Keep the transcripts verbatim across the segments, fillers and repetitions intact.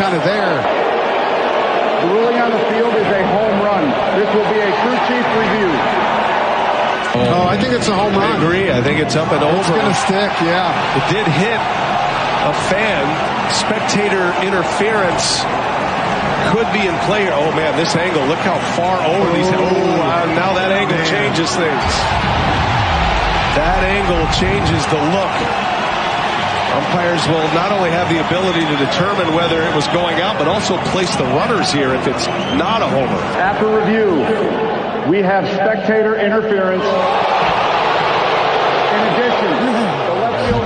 kind of there. The ruling on the field is a home run. This will be a crew chief review. Oh, I think it's a home run. I agree. I think it's up and over. It's going to stick, yeah. It did hit a fan. Spectator interference could be in play. Oh, man, this angle. Look how far over these. Oh, uh, now that angle man. changes things. That angle changes the look. Umpires will not only have the ability to determine whether it was going out, but also place the runners here if it's not a homer. After review, we have spectator interference. In addition, the left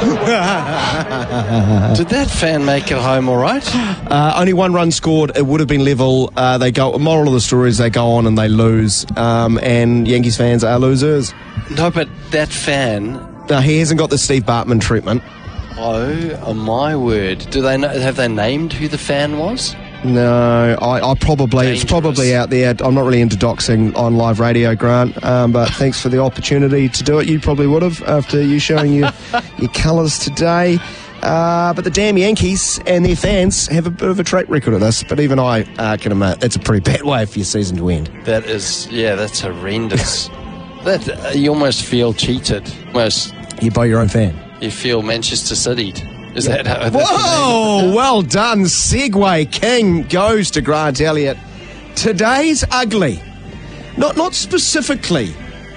fielder... Did that fan make it home all right? Uh, only one run scored. It would have been level. Uh, they go. Moral of the story is they go on and they lose. Um, and Yankees fans are losers. No, but that fan... No, he hasn't got the Steve Bartman treatment. Oh, oh my word. Do they know, have they named who the fan was? No, I, I probably Dangerous. It's probably out there. I'm not really into doxing on live radio, Grant, um, but thanks for the opportunity to do it. You probably would have after you showing your, your colours today. Uh, but the damn Yankees and their fans have a bit of a track record of this, but even I uh, can admit it's a pretty bad way for your season to end. That is, yeah, that's horrendous. that uh, you almost feel cheated. Almost. You buy your own fan. You feel Manchester City. Is yeah. that how? Whoa! Well done. Segway King goes to Grant Elliott. Today's ugly. Not not specifically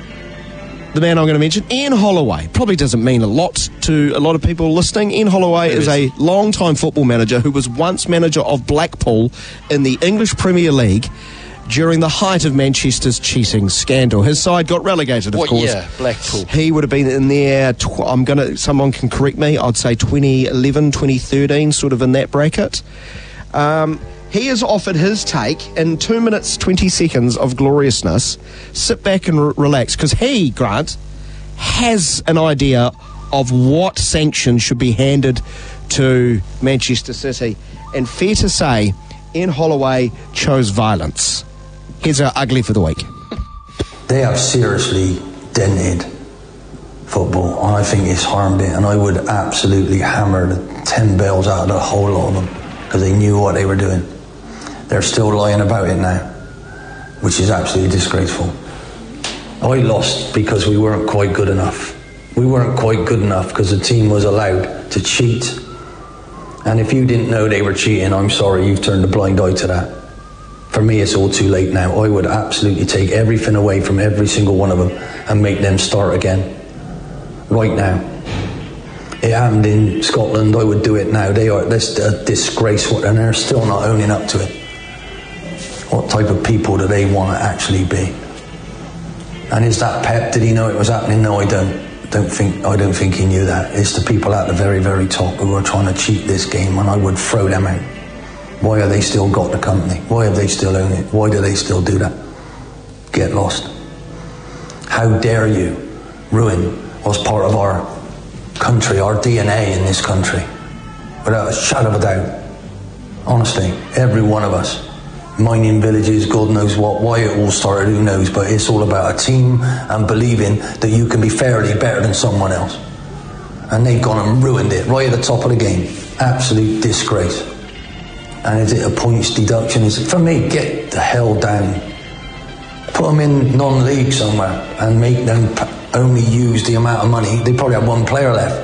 the man I'm going to mention, Ian Holloway. Probably doesn't mean a lot to a lot of people listening. Ian Holloway is a long-time football manager who was once manager of Blackpool in the English Premier League during the height of Manchester's cheating scandal. His side got relegated, of what course. Year, Blackpool? He would have been in there, tw- I'm going to, someone can correct me, I'd say twenty eleven, twenty thirteen, sort of in that bracket. Um, he has offered his take in two minutes, twenty seconds of gloriousness. Sit back and re- relax, because he, Grant, has an idea of what sanctions should be handed to Manchester City. And fair to say, Ian Holloway chose violence. Here's our ugly for the week. They have seriously dented football, and I think it's harmed it, and I would absolutely hammer the ten bells out of the whole lot of them, because they knew what they were doing. They're still lying about it now, which is absolutely disgraceful. I lost because we weren't quite good enough. We weren't quite good enough because the team was allowed to cheat. And if you didn't know they were cheating, I'm sorry, you've turned a blind eye to that. For me, it's all too late now. I would absolutely take everything away from every single one of them and make them start again. Right now. It happened in Scotland, I would do it now. They are this a disgrace, and they're still not owning up to it. What type of people do they want to actually be? And is that Pep? Did he know it was happening? No, I don't. Don't think I don't think he knew that. It's the people at the very, very top who are trying to cheat this game, and I would throw them out. Why have they still got the company? Why have they still owned it? Why do they still do that? Get lost. How dare you ruin what's part of our country, our D N A in this country, without a shadow of a doubt. Honestly, every one of us. Mining villages, God knows what, why it all started, who knows, but it's all about a team and believing that you can be fairly better than someone else. And they've gone and ruined it right at the top of the game. Absolute disgrace. And is it a points deduction? Is it, for me, get the hell down. Put them in non-league somewhere and make them only use the amount of money. They probably have one player left.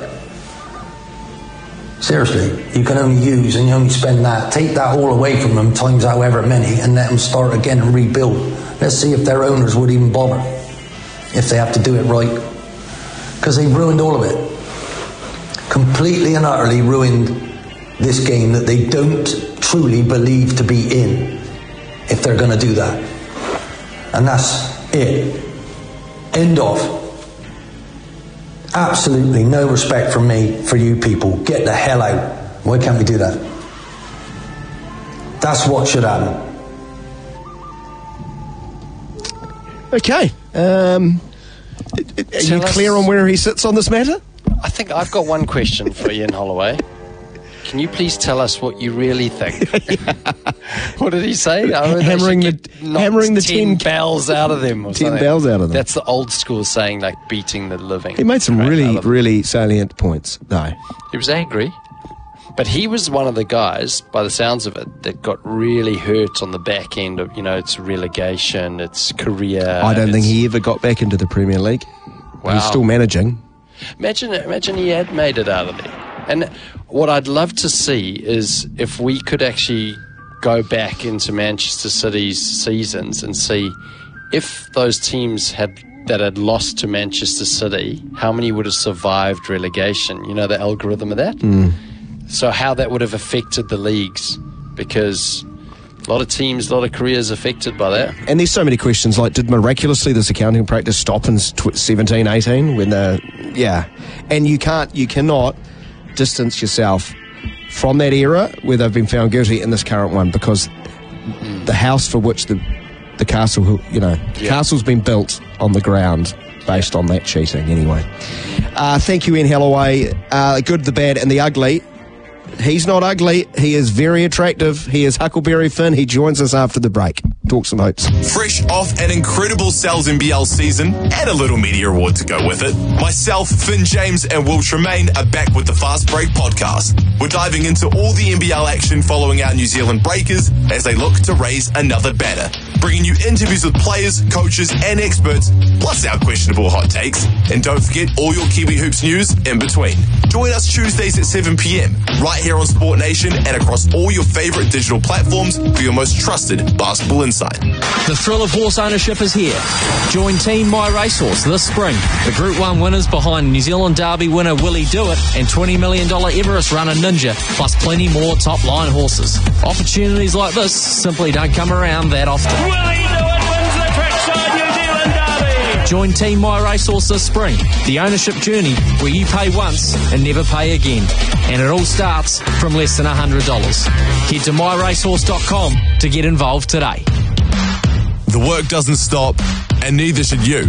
Seriously, you can only use and you only spend that. Take that all away from them times however many and let them start again and rebuild. Let's see if their owners would even bother, if they have to do it right. Because they ruined all of it. Completely and utterly ruined this game that they don't truly believe to be in, if they're going to do that. And that's it. End of. Absolutely no respect from me for you people. Get the hell out. Why can't we do that? That's what should happen. Okay. Um, are you clear on where he sits on this matter? I think I've got one question for Ian Holloway. Can you please tell us what you really think? What did he say? Oh, hammering the hammering the ten, ten bells out of them. Or ten something. bells out of them. That's the old school saying, like beating the living. He made some really, really salient points, though. He was angry. But he was one of the guys, by the sounds of it, that got really hurt on the back end of, you know, it's relegation, it's career. I don't think it's- he ever got back into the Premier League. Wow. He's still managing. Imagine, imagine he had made it out of there. And what I'd love to see is if we could actually go back into Manchester City's seasons and see if those teams had that had lost to Manchester City, how many would have survived relegation? You know the algorithm of that? Mm. So how that would have affected the leagues, because a lot of teams, a lot of careers affected by that. And there's so many questions, like, did miraculously this accounting practice stop in seventeen, eighteen when the, yeah. And you can't, you cannot distance yourself from that era where they've been found guilty in this current one, because the house for which the, the castle, you know, Yeah. castle's been built on the ground based on that cheating anyway. Uh, thank you, Ian Holloway. Uh, good, the bad and the ugly. He's not ugly. He is very attractive. He is Huckleberry Finn. He joins us after the break. Talk some hoops. Fresh off an incredible Sal's N B L season and a little media award to go with it, myself, Finn James and Will Tremaine are back with the Fast Break podcast. We're diving into all the N B L action following our New Zealand Breakers as they look to raise another banner. Bringing you interviews with players, coaches and experts, plus our questionable hot takes. And don't forget all your Kiwi Hoops news in between. Join us Tuesdays at seven p.m. right here on Sport Nation and across all your favourite digital platforms for your most trusted basketball insight. The thrill of horse ownership is here. Join Team My Racehorse this spring. The Group one winners behind New Zealand Derby winner Willie Dewitt and twenty million dollars Everest runner Ninja, plus plenty more top-line horses. Opportunities like this simply don't come around that often. Willie Dewitt wins the Trackside New Zealand Derby. Join Team My Racehorse this spring. The ownership journey where you pay once and never pay again. And it all starts from less than one hundred dollars. Head to my racehorse dot com to get involved today. The work doesn't stop, and neither should you.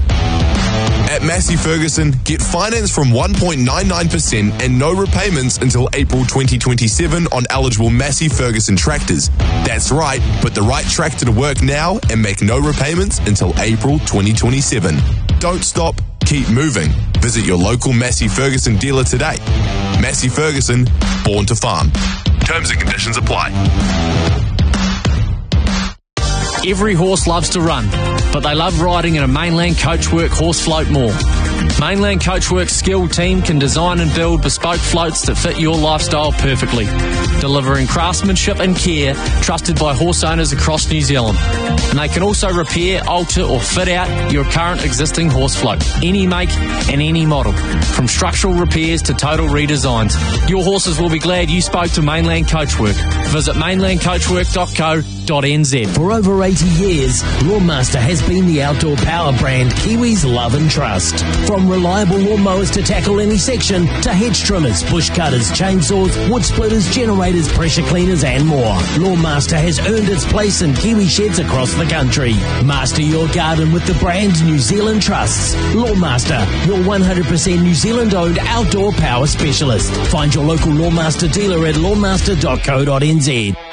At Massey Ferguson, get finance from one point nine nine percent and no repayments until April twenty twenty-seven on eligible Massey Ferguson tractors. That's right, put the right tractor to work now and make no repayments until April twenty twenty-seven. Don't stop, keep moving. Visit your local Massey Ferguson dealer today. Massey Ferguson, born to farm. Terms and conditions apply. Every horse loves to run, but they love riding in a Mainland Coachwork horse float more. Mainland Coachwork's skilled team can design and build bespoke floats that fit your lifestyle perfectly, delivering craftsmanship and care trusted by horse owners across New Zealand. And they can also repair, alter or fit out your current existing horse float, any make and any model, from structural repairs to total redesigns. Your horses will be glad you spoke to Mainland Coachwork. Visit mainland coachwork dot co dot n z. For over eighty years, Lawnmaster has been the outdoor power brand Kiwis love and trust. From reliable lawnmowers to tackle any section, to hedge trimmers, bush cutters, chainsaws, wood splitters, generators, pressure cleaners and more, Lawnmaster has earned its place in Kiwi sheds across the country. Master your garden with the brand New Zealand trusts. Lawnmaster, your one hundred percent New Zealand owned outdoor power specialist. Find your local Lawnmaster dealer at lawnmaster dot co dot n z.